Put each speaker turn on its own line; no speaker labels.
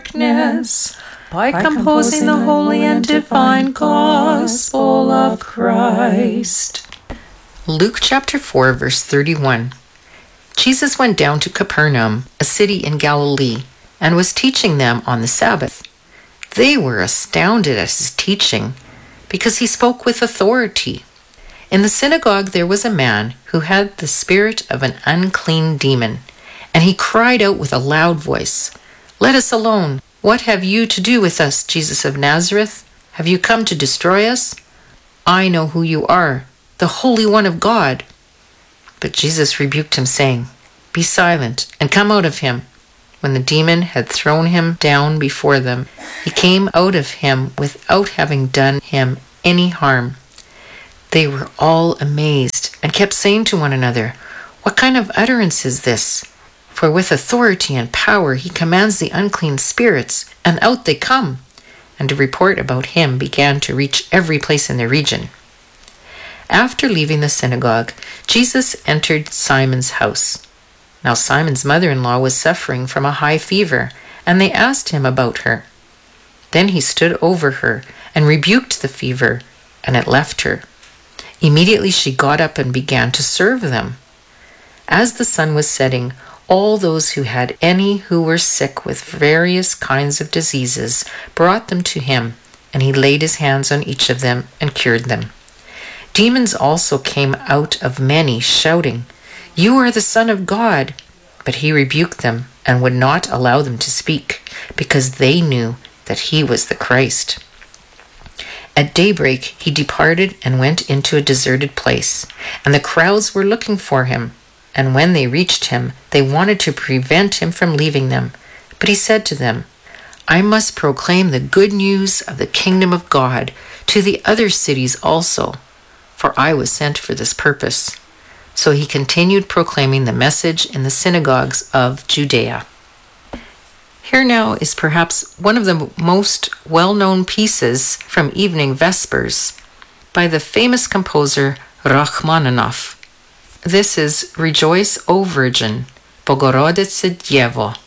darkness by composing the holy and divine gospel of Christ.
Luke chapter 4, verse 31. Jesus went down to Capernaum, a city in Galilee, and was teaching them on the Sabbath. They were astounded at his teaching, because he spoke with authority. In the synagogue there was a man who had the spirit of an unclean demon, and he cried out with a loud voice, "Let us alone! What have you to do with us, Jesus of Nazareth? Have you come to destroy us? I know who you are, the Holy One of God." But Jesus rebuked him, saying, "Be silent, and come out of him." When the demon had thrown him down before them, he came out of him without having done him any harm. They were all amazed and kept saying to one another, "What kind of utterance is this? For with authority and power he commands the unclean spirits, and out they come." And a report about him began to reach every place in the region. After leaving the synagogue, Jesus entered Simon's house. Now Simon's mother-in-law was suffering from a high fever, and they asked him about her. Then he stood over her and rebuked the fever, and it left her. Immediately she got up and began to serve them. As the sun was setting, all those who had any who were sick with various kinds of diseases brought them to him, and he laid his hands on each of them and cured them. Demons also came out of many, shouting, "You are the Son of God." But he rebuked them and would not allow them to speak, because they knew that he was the Christ. At daybreak he departed and went into a deserted place, and the crowds were looking for him. And when they reached him, they wanted to prevent him from leaving them. But he said to them, "I must proclaim the good news of the kingdom of God to the other cities also, for I was sent for this purpose." So he continued proclaiming the message in the synagogues of Judea. Here now is perhaps one of the most well-known pieces from Evening Vespers by the famous composer Rachmaninoff. This is Rejoice, O Virgin, Bogorodice Dievo.